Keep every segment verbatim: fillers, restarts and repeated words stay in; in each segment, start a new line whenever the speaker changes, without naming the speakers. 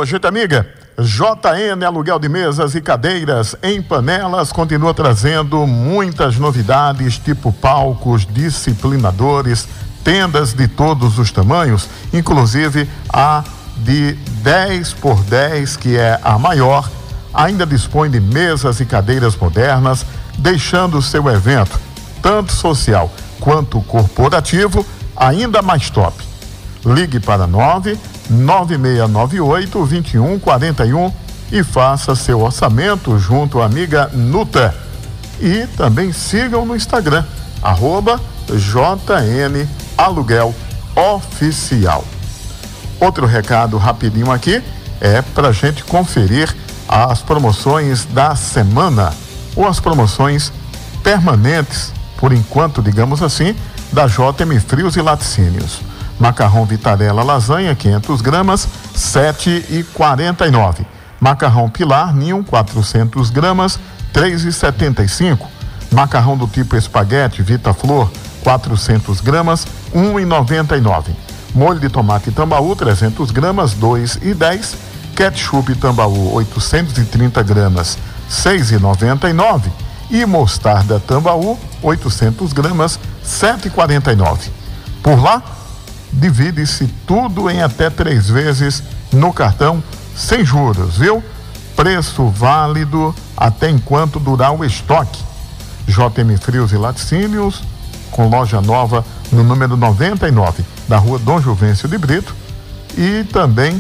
gente amiga. J N Aluguel de Mesas e Cadeiras em Panelas continua trazendo muitas novidades, tipo palcos, disciplinadores, tendas de todos os tamanhos, inclusive a de dez por dez, que é a maior. Ainda dispõe de mesas e cadeiras modernas, deixando o seu evento, tanto social quanto corporativo, ainda mais top. Ligue para nove nove seis nove oito, dois um quatro um e faça seu orçamento junto à amiga Nuta. E também sigam no Instagram, arroba J N Aluguel Oficial. Outro recado rapidinho aqui é para a gente conferir as promoções da semana, ou as promoções permanentes, por enquanto, digamos assim, da J M Frios e Laticínios. Macarrão Vitarella Lasanha, quinhentas gramas, sete e quarenta e nove. Macarrão Pilar Ninho, quatrocentas gramas, três e setenta e cinco. Macarrão do tipo espaguete Vita Flor, quatrocentas gramas, um e noventa e nove. Molho de tomate Tambaú, trezentas gramas, dois e dez. Ketchup Tambaú, oitocentas e trinta gramas, seis e noventa e nove. E mostarda Tambaú, oitocentas gramas, sete e quarenta e nove. Por lá, divide-se tudo em até três vezes no cartão, sem juros, viu? Preço válido até enquanto durar o estoque. J M Frios e Laticínios, com loja nova no número noventa e nove, da rua Dom Juvencio de Brito, e também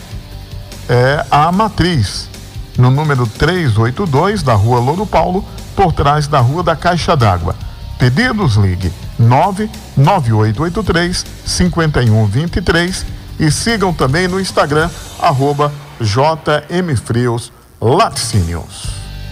é, a Matriz, no número trezentos e oitenta e dois, da rua Louro Paulo, por trás da rua da Caixa d'Água. Pedidos, ligue nove nove oito oito três, cinco um dois três e sigam também no Instagram, arroba J M Frios Laticínios.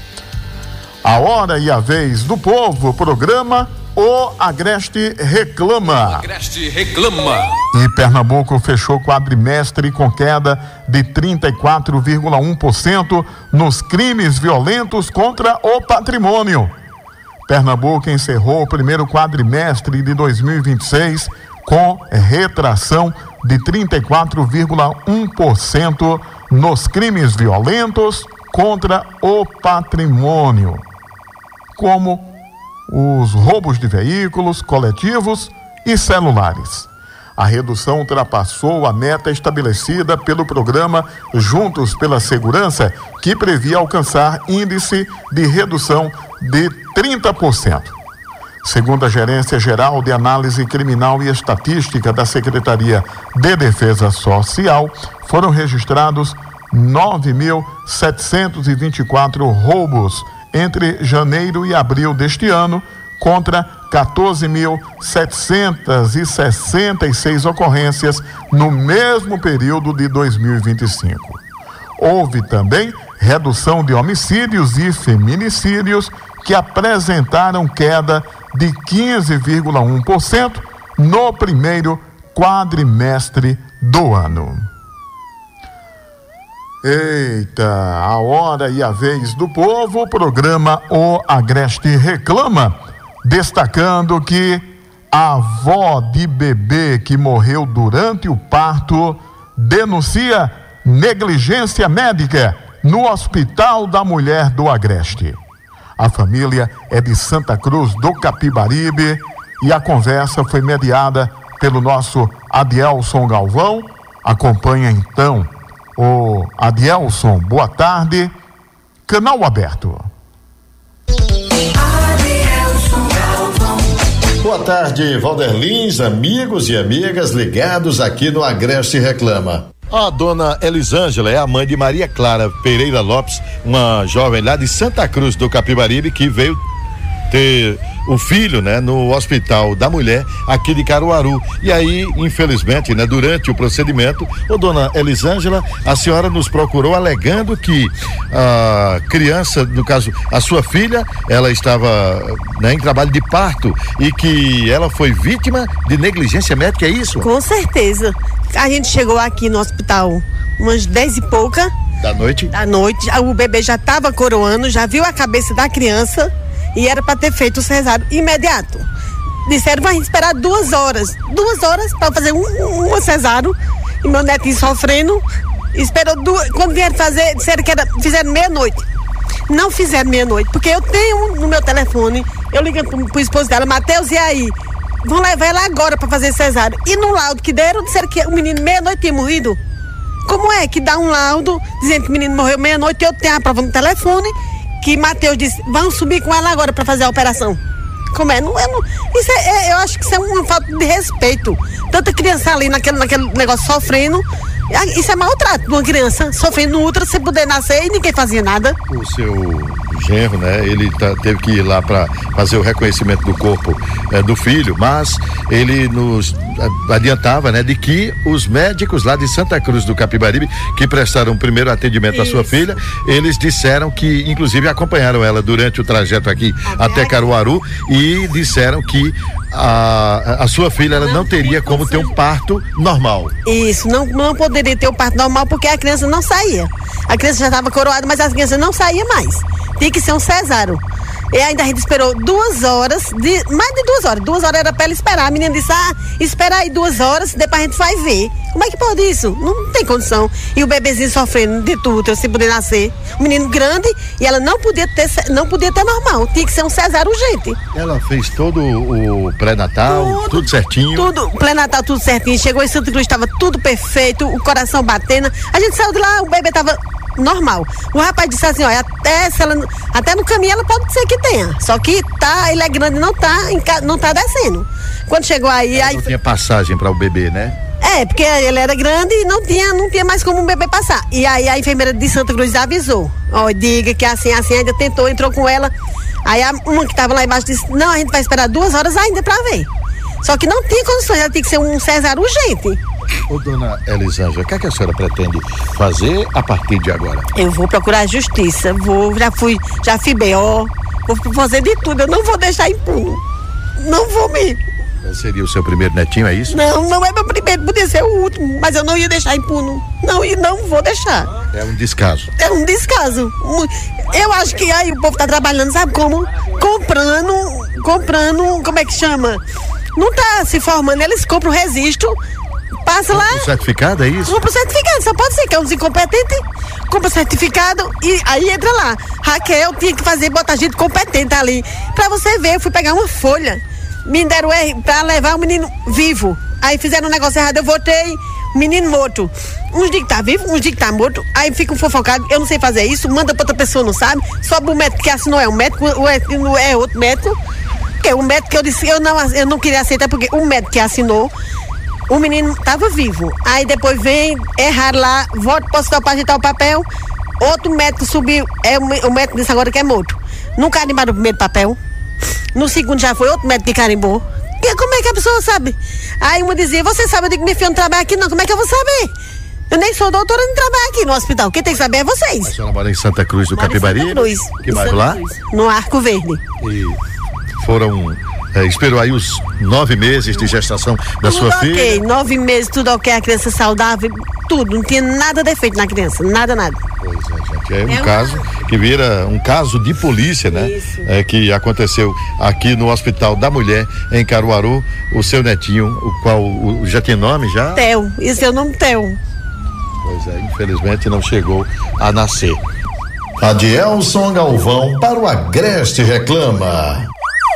A hora e a vez do povo, programa O Agreste Reclama.
Agreste Reclama.
E Pernambuco fechou quadrimestre com queda de trinta e quatro vírgula um por cento nos crimes violentos contra o patrimônio. Pernambuco encerrou o primeiro quadrimestre de dois mil e vinte e seis com retração de trinta e quatro vírgula um por cento nos crimes violentos contra o patrimônio, como os roubos de veículos coletivos e celulares. A redução ultrapassou a meta estabelecida pelo programa Juntos pela Segurança, que previa alcançar índice de redução de trinta por cento. Segundo a Gerência Geral de Análise Criminal e Estatística da Secretaria de Defesa Social, foram registrados nove mil setecentos e vinte e quatro roubos entre janeiro e abril deste ano, contra quatorze mil setecentas e sessenta e seis ocorrências no mesmo período de dois mil e vinte e cinco. Houve também redução de homicídios e feminicídios, que apresentaram queda de quinze vírgula um por cento no primeiro quadrimestre do ano. Eita, a hora e a vez do povo, o programa O Agreste Reclama, destacando que a avó de bebê que morreu durante o parto denuncia negligência médica no Hospital da Mulher do Agreste. A família é de Santa Cruz do Capibaribe e a conversa foi mediada pelo nosso Adielson Galvão. Acompanha então o Adielson. Boa tarde, canal aberto.
Boa tarde, Valder Lins, amigos e amigas ligados aqui no Agreste Reclama. A dona Elisângela é a mãe de Maria Clara Pereira Lopes, uma jovem lá de Santa Cruz do Capibaribe, que veio ter o filho, né, no Hospital da Mulher aqui de Caruaru. E aí, infelizmente, né, durante o procedimento, ô dona Elisângela, a senhora nos procurou alegando que a criança, no caso, a sua filha, ela estava, né, em trabalho de parto e que ela foi vítima de negligência médica, é isso?
Com certeza. A gente chegou aqui no hospital umas dez e pouca
da noite.
Da noite, o bebê já estava coroando, já viu a cabeça da criança e era para ter feito o cesárea imediato. Disseram pra gente esperar duas horas, duas horas para fazer um, um cesárea, e meu netinho sofrendo, Esperou duas, quando vieram fazer, disseram que era, fizeram meia-noite. Não fizeram meia-noite, porque eu tenho no meu telefone, eu ligo pro, pro esposo dela, Matheus, e aí? Vão levar ela agora pra fazer cesárea. E no laudo que deram, disseram que o menino meia-noite tinha morrido. Como é que dá um laudo dizendo que o menino morreu meia-noite e eu tenho a prova no telefone que Matheus disse, vão subir com ela agora pra fazer a operação? Como é? Não, eu, não, isso é, é, eu acho que isso é uma falta de respeito. Tanta criança ali naquele, naquele negócio sofrendo. Isso é maltrato de uma criança sofrendo no útero sem poder nascer e ninguém fazia nada.
O seu genro, né? Ele tá, teve que ir lá para fazer o reconhecimento do corpo é, do filho, mas ele nos adiantava, né? De que os médicos lá de Santa Cruz do Capibaribe, que prestaram o primeiro atendimento à sua filha, eles disseram que, inclusive, acompanharam ela durante o trajeto aqui até, até Caruaru e disseram que a, a sua filha ela não, não teria como ter um parto normal.
Isso, não, não poderia ter um parto normal porque a criança não saía. A criança já estava coroada, mas a criança não saía mais. Tinha que ser um cesário. E ainda a gente esperou duas horas, de, mais de duas horas. Duas horas era para ela esperar. A menina disse, ah, espera aí duas horas, depois a gente vai ver. Como é que pode isso? Não tem condição. E o bebezinho sofrendo de tudo, sem poder nascer. Um menino grande e ela não podia ter, não podia ter normal. Tinha que ser um cesário urgente.
Ela fez todo o pré-natal, tudo, tudo certinho?
Tudo, pré-natal, tudo certinho. Chegou em Santa Cruz, estava tudo perfeito, o coração batendo. A gente saiu de lá, o bebê estava normal. O rapaz disse assim, olha, até, se ela, até no caminho ela pode ser que tenha. Só que tá, ele é grande e não tá, não tá descendo. Quando chegou aí...
Ela
aí
não tinha passagem para o bebê, né?
É, porque ele era grande e não tinha, não tinha mais como um bebê passar. E aí a enfermeira de Santa Cruz avisou. Ó, diga que assim, assim, ainda tentou, entrou com ela. Aí a, uma que estava lá embaixo disse, não, a gente vai esperar duas horas ainda para ver. Só que não tinha condições, ela tinha que ser um cesário urgente.
Ô, dona Elisângela, o que, é que a senhora pretende fazer a partir de agora?
Eu vou procurar a justiça, vou, já fui, já fui B O, vou fazer de tudo, eu não vou deixar impune. Não vou mesmo.
Seria o seu primeiro netinho, é isso?
Não, não é meu primeiro, podia ser o último, mas eu não ia deixar impune. Não, e não vou deixar.
É um descaso.
É um descaso. Eu acho que aí o povo tá trabalhando, sabe como? Comprando, comprando, como é que chama? Não tá se formando, eles compram o registro, passa lá.
O certificado, é isso?
Compra o certificado, só pode ser que é uns incompetentes. Compra o certificado e aí entra lá. Raquel tinha que fazer, botar gente competente ali. Pra você ver, eu fui pegar uma folha. Me deram R pra levar o menino vivo. Aí fizeram um negócio errado, eu votei menino morto. Uns dizem que tá vivo, uns dizem que tá morto. Aí fica um fofocado, eu não sei fazer isso, manda pra outra pessoa, não sabe. Sobe o médico que assinou, é um médico, o é outro médico. Porque o médico que eu disse, eu não, eu não queria aceitar, porque o médico que assinou, o menino tava vivo. Aí depois vem errar lá, volta pro hospital pra ajeitar o papel. Outro médico subiu, é, o médico disse agora que é morto. Não carimbaram o primeiro papel. No segundo já foi outro médico que carimbou. Que, como é que a pessoa sabe? Aí uma dizia, você sabe, eu digo, minha filha não trabalha aqui não, como é que eu vou saber? Eu nem sou doutora, nem trabalho aqui no hospital, quem tem que saber é vocês.
A senhora mora em Santa Cruz do Capibaribe?
Santa Cruz.
Que bairro lá?
No Arco Verde.
E foram, é, esperou aí os nove meses de gestação da
tudo
sua
okay,
filha?
Nove meses, tudo ok, a criança saudável, tudo, não tinha nada defeito na criança, nada, nada.
Pois é, gente, é um
É
caso
uma...
que vira um caso de polícia, né?
Isso.
É, que aconteceu aqui no Hospital da Mulher, em Caruaru, o seu netinho, o qual o, já tem nome já?
Theo, esse é o nome Theo.
Pois é, infelizmente não chegou a nascer.
Adielson Galvão para o Agreste Reclama.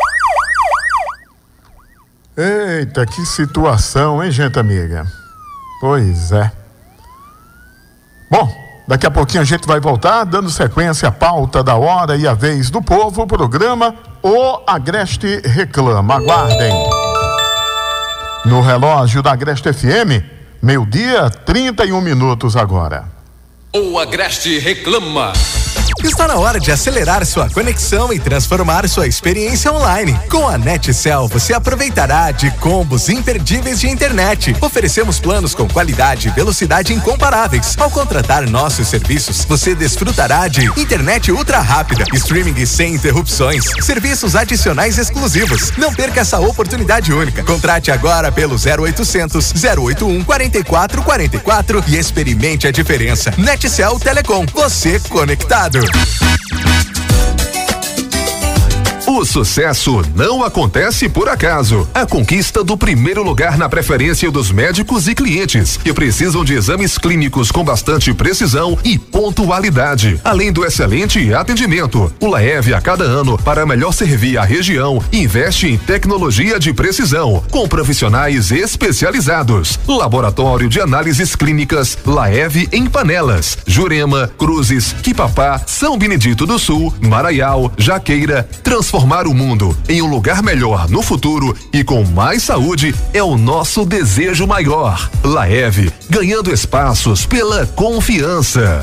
Eita, que situação, hein, gente amiga? Pois é. Bom, daqui a pouquinho a gente vai voltar, dando sequência à pauta da hora e a vez do povo, o programa O Agreste Reclama. Aguardem. No relógio da Agreste F M, meio-dia, trinta e um minutos agora.
O Agreste Reclama.
Está na hora de acelerar sua conexão e transformar sua experiência online. Com a NetCell, você aproveitará de combos imperdíveis de internet. Oferecemos planos com qualidade e velocidade incomparáveis. Ao contratar nossos serviços, você desfrutará de internet ultra rápida, streaming sem interrupções, serviços adicionais exclusivos. Não perca essa oportunidade única. Contrate agora pelo zero oitocentos, zero oito um, quatro quatro quatro quatro e experimente a diferença. NetCell Telecom, você conectado.
O O sucesso não acontece por acaso. A conquista do primeiro lugar na preferência dos médicos e clientes que precisam de exames clínicos com bastante precisão e pontualidade, além do excelente atendimento. O Laev, a cada ano, para melhor servir a região, investe em tecnologia de precisão, com profissionais especializados. Laboratório de análises clínicas Laev em Panelas, Jurema, Cruzes, Quipapá, São Benedito do Sul, Maraial, Jaqueira. Transformar o mundo em um lugar melhor no futuro e com mais saúde é o nosso desejo maior. Laev, ganhando espaços pela confiança.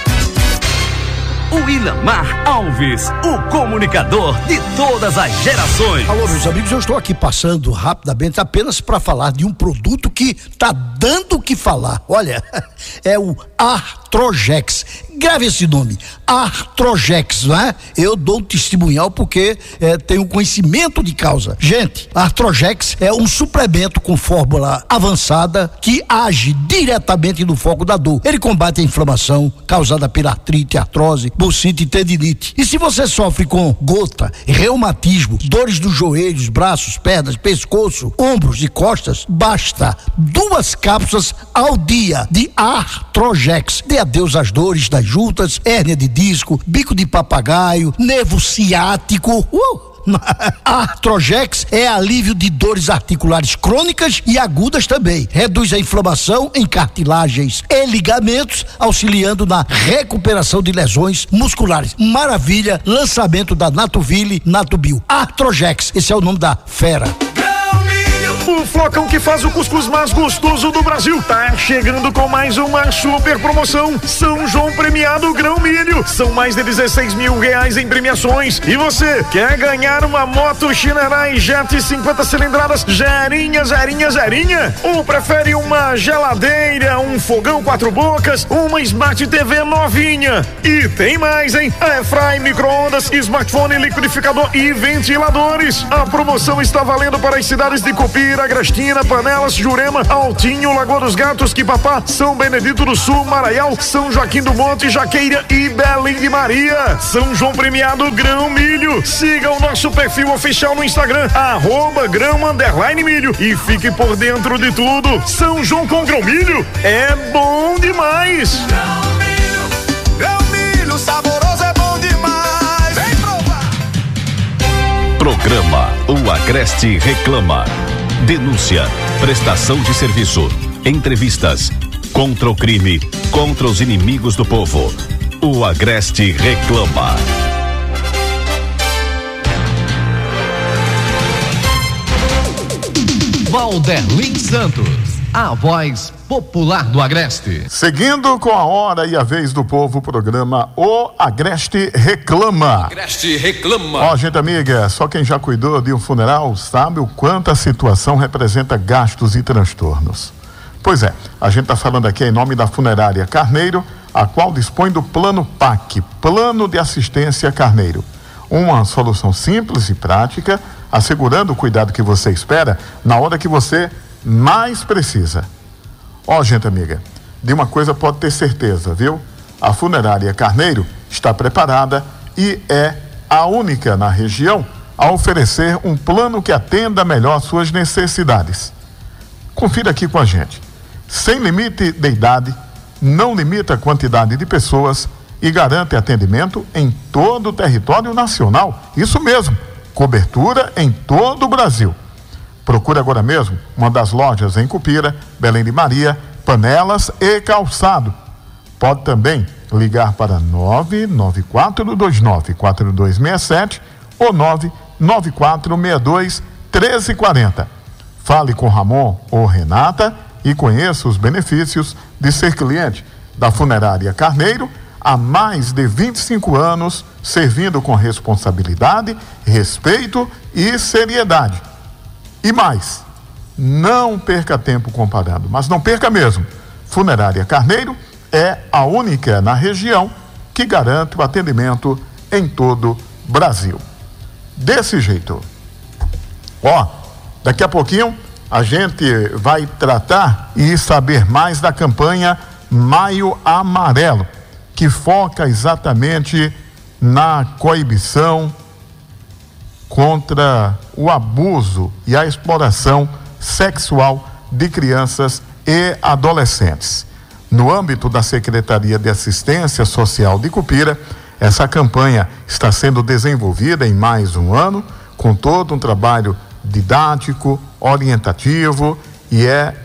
O Ilamar Alves, o comunicador de todas as gerações.
Alô, meus amigos, eu estou aqui passando rapidamente apenas para falar de um produto que tá dando o que falar. Olha, é o Artrojex. Grave esse nome, Artrojex, não é? Eu dou um testemunhal porque é, tenho conhecimento de causa. Gente, Artrojex é um suplemento com fórmula avançada que age diretamente no foco da dor. Ele combate a inflamação causada pela artrite, artrose, bursite e tendinite. E se você sofre com gota, reumatismo, dores dos joelhos, braços, pernas, pescoço, ombros e costas, basta duas cápsulas ao dia de Artrojex. Dê adeus às dores das juntas, hérnia de disco, bico de papagaio, nervo ciático. Uh! Artrojex é alívio de dores articulares crônicas e agudas também. Reduz a inflamação em cartilagens e ligamentos, auxiliando na recuperação de lesões musculares. Maravilha, lançamento da Natuville Natubio. Artrojex, esse é o nome da fera.
O flocão que faz o cuscuz mais gostoso do Brasil tá chegando com mais uma super promoção. São João Premiado Grão Milho. São mais de dezesseis mil reais em premiações. E você quer ganhar uma moto Shinerai Jet cinquenta cilindradas zerinha, zerinha, zerinha? Ou prefere uma geladeira, um fogão quatro bocas, uma Smart T V novinha? E tem mais, hein? Airfry, micro-ondas, smartphone, liquidificador e ventiladores. A promoção está valendo para as cidades de Copira, Agrestina, Panelas, Jurema, Altinho, Lagoa dos Gatos, Quipapá, São Benedito do Sul, Maraial, São Joaquim do Monte, Jaqueira e Belém de Maria. São João Premiado Grão Milho. Siga o nosso perfil oficial no Instagram, arroba grão underline milho, e fique por dentro de tudo. São João com Grão Milho é bom demais.
Grão Milho, Grão Milho, saboroso é bom demais. Vem provar.
Programa O Agreste Reclama. Denúncia, prestação de serviço, entrevistas, contra o crime, contra os inimigos do povo. O Agreste Reclama.
Valderlin Santos, a voz popular do Agreste.
Seguindo com a hora e a vez do povo, o programa O Agreste Reclama.
Agreste Reclama.
Ó, gente amiga, só quem já cuidou de um funeral sabe o quanto a situação representa gastos e transtornos. Pois é, a gente está falando aqui em nome da Funerária Carneiro, a qual dispõe do Plano P A C, Plano de Assistência Carneiro. Uma solução simples e prática, assegurando o cuidado que você espera na hora que você mais precisa. Ó, gente amiga, de uma coisa pode ter certeza, viu? A Funerária Carneiro está preparada e é a única na região a oferecer um plano que atenda melhor suas necessidades. Confira aqui com a gente. Sem limite de idade, não limita a quantidade de pessoas e garante atendimento em todo o território nacional. Isso mesmo, cobertura em todo o Brasil. Procure agora mesmo uma das lojas em Cupira, Belém de Maria, Panelas e Calçado. Pode também ligar para nove nove quatro dois nove quatro dois seis sete ou nove nove quatro seis dois um três quatro zero. Fale com Ramon ou Renata e conheça os benefícios de ser cliente da Funerária Carneiro há mais de vinte e cinco anos, servindo com responsabilidade, respeito e seriedade. E mais, não perca tempo comparando, mas não perca mesmo. Funerária Carneiro é a única na região que garante o atendimento em todo o Brasil. Desse jeito. Ó, daqui a pouquinho a gente vai tratar e saber mais da campanha Maio Amarelo, que foca exatamente na coibição contra o abuso e a exploração sexual de crianças e adolescentes. No âmbito da Secretaria de Assistência Social de Cupira, essa campanha está sendo desenvolvida em mais um ano, com todo um trabalho didático, orientativo, e é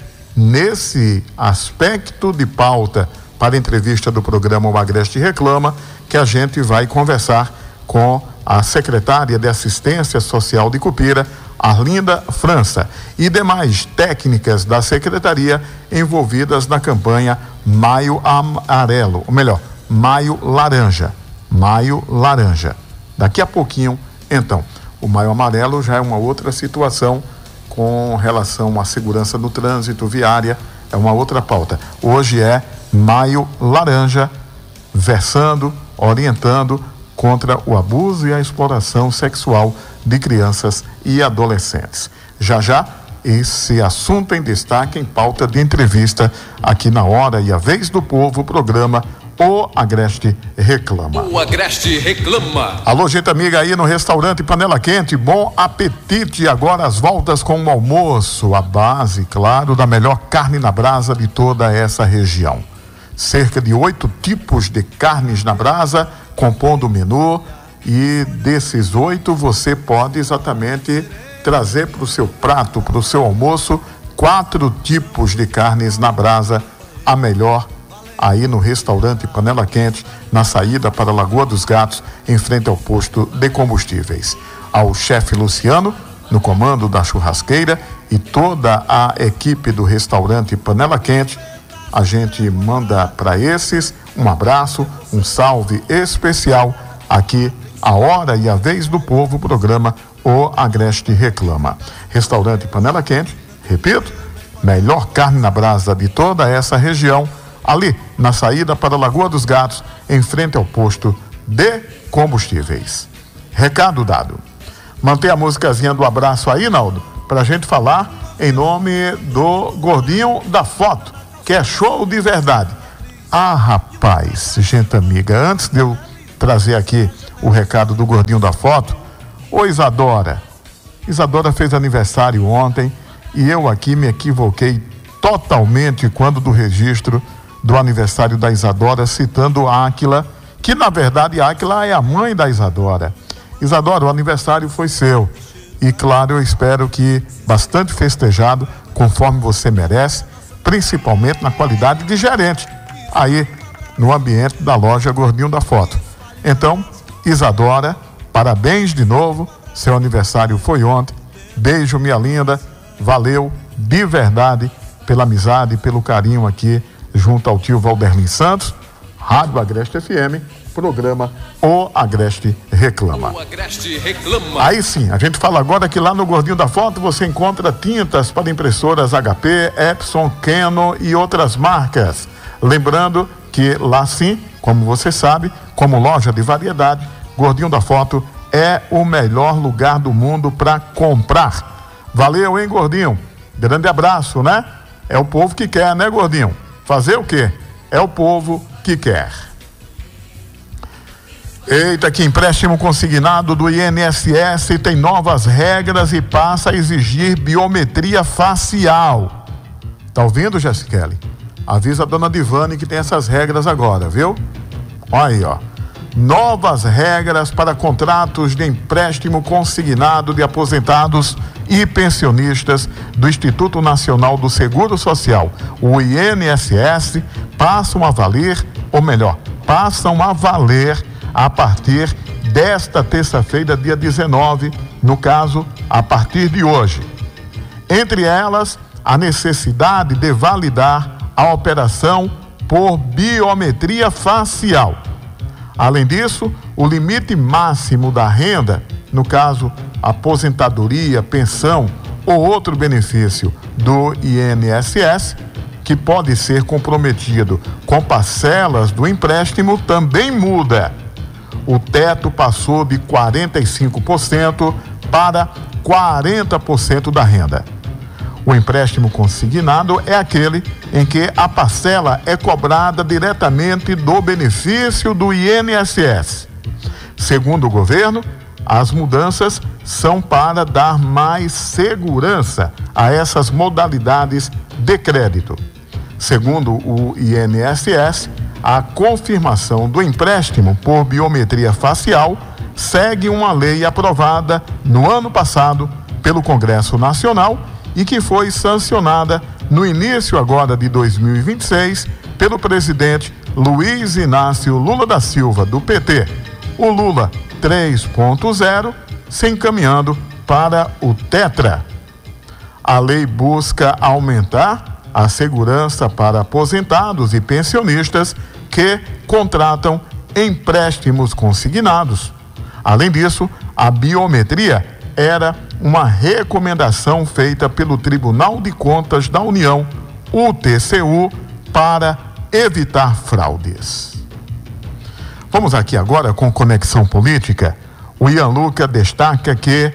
nesse aspecto de pauta para a entrevista do programa O Agreste Reclama que a gente vai conversar com a secretária de Assistência Social de Cupira, Arlinda França, e demais técnicas da secretaria envolvidas na campanha Maio Amarelo, ou melhor, Maio Laranja. Maio Laranja. Daqui a pouquinho, então, o Maio Amarelo já é uma outra situação com relação à segurança no trânsito, viária, é uma outra pauta. Hoje é Maio Laranja, versando, orientando contra o abuso e a exploração sexual de crianças e adolescentes. Já já, esse assunto em destaque em pauta de entrevista aqui na Hora e a Vez do Povo, programa O Agreste Reclama.
O Agreste Reclama.
Alô, gente amiga aí no restaurante Panela Quente, bom apetite. Agora as voltas com o almoço, a base, claro, da melhor carne na brasa de toda essa região. Cerca de oito tipos de carnes na brasa compondo o menu, e desses oito você pode exatamente trazer para o seu prato, para o seu almoço, quatro tipos de carnes na brasa, a melhor aí no restaurante Panela Quente, na saída para a Lagoa dos Gatos, em frente ao posto de combustíveis. Ao chefe Luciano, no comando da churrasqueira, e toda a equipe do restaurante Panela Quente, a gente manda para esses um abraço, um salve especial aqui, a Hora e a Vez do Povo, programa O Agreste Reclama. Restaurante Panela Quente, repito, melhor carne na brasa de toda essa região, ali na saída para a Lagoa dos Gatos, em frente ao posto de combustíveis. Recado dado. Mantém a musicazinha do abraço aí, Naldo, para a gente falar em nome do Gordinho da Foto, que é show de verdade. Ah, rapaz, gente amiga, antes de eu trazer aqui o recado do Gordinho da Foto, ô Isadora, Isadora fez aniversário ontem e eu aqui me equivoquei totalmente quando do registro do aniversário da Isadora, citando Áquila, que na verdade Áquila é a mãe da Isadora. Isadora, o aniversário foi seu e claro, eu espero que bastante festejado, conforme você merece, principalmente na qualidade de gerente, aí no ambiente da loja Gordinho da Foto. Então, Isadora, parabéns de novo, seu aniversário foi ontem, beijo minha linda, valeu de verdade pela amizade e pelo carinho aqui junto ao tio Valderlin Santos, Rádio Agreste F M, programa O Agreste Reclama.
O Agreste Reclama.
Aí sim, a gente fala agora que lá no Gordinho da Foto você encontra tintas para impressoras H P, Epson, Canon e outras marcas. Lembrando que lá sim, como você sabe, como loja de variedade, Gordinho da Foto é o melhor lugar do mundo para comprar. Valeu, hein, Gordinho? Grande abraço, né? É o povo que quer, né, Gordinho? Fazer o quê? É o povo que quer. Eita, que empréstimo consignado do I N S S tem novas regras e passa a exigir biometria facial. Tá ouvindo, Jessica? Avisa a dona Divane que tem essas regras agora, viu? Olha aí, ó. Novas regras para contratos de empréstimo consignado de aposentados e pensionistas do Instituto Nacional do Seguro Social, o I N S S, passam a valer, ou melhor, passam a valer a partir desta terça-feira, dia dezenove, no caso, a partir de hoje. Entre elas, a necessidade de validar a operação por biometria facial. Além disso, o limite máximo da renda, no caso, aposentadoria, pensão ou outro benefício do I N S S, que pode ser comprometido com parcelas do empréstimo, também muda. O teto passou de quarenta e cinco por cento para quarenta por cento da renda. O empréstimo consignado é aquele em que a parcela é cobrada diretamente do benefício do I N S S. Segundo o governo, As mudanças são para dar mais segurança a essas modalidades de crédito. Segundo o I N S S, a confirmação do empréstimo por biometria facial segue uma lei aprovada no ano passado pelo Congresso Nacional e que foi sancionada no início agora de dois mil e vinte e seis pelo presidente Luiz Inácio Lula da Silva, do P T. O Lula três ponto zero se encaminhando para o Tetra. A lei busca aumentar a segurança para aposentados e pensionistas que contratam empréstimos consignados. Além disso, a biometria era uma recomendação feita pelo Tribunal de Contas da União, o T C U, para evitar fraudes. Vamos aqui agora com Conexão Política. O Ian Luca destaca que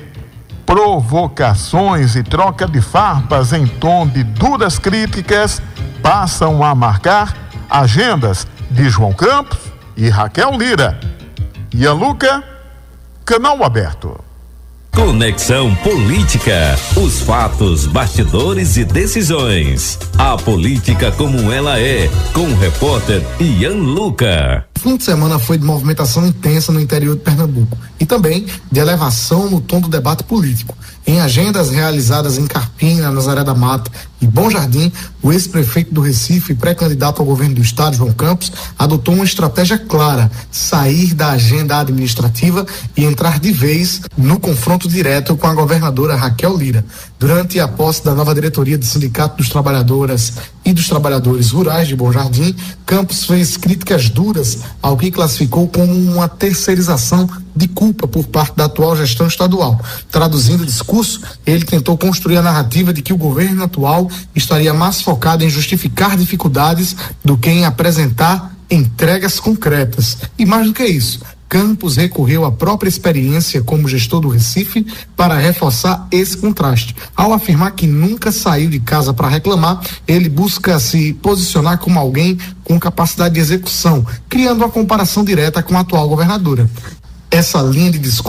provocações e troca de farpas em tom de duras críticas passam a marcar agendas de João Campos e Raquel Lira. Ian Luca, canal aberto.
Conexão Política, os fatos, bastidores e decisões. A política como ela é, com o repórter Ian Luca.
O fim de semana foi de movimentação intensa no interior de Pernambuco e também de elevação no tom do debate político. Em agendas realizadas em Carpina, Nazaré da Mata e Bom Jardim, o ex-prefeito do Recife, pré-candidato ao governo do estado, João Campos, adotou uma estratégia clara: sair da agenda administrativa e entrar de vez no confronto direto com a governadora Raquel Lira. Durante a posse da nova diretoria do Sindicato dos Trabalhadoras e dos Trabalhadores Rurais de Bom Jardim, Campos fez críticas duras ao que classificou como uma terceirização de culpa por parte da atual gestão estadual. Traduzindo o discurso, ele tentou construir a narrativa de que o governo atual estaria mais focado em justificar dificuldades do que em apresentar entregas concretas. E mais do que isso, Campos recorreu à própria experiência como gestor do Recife para reforçar esse contraste. Ao afirmar que nunca saiu de casa para reclamar, ele busca se posicionar como alguém com capacidade de execução, criando uma comparação direta com a atual governadora. Essa linha de discurso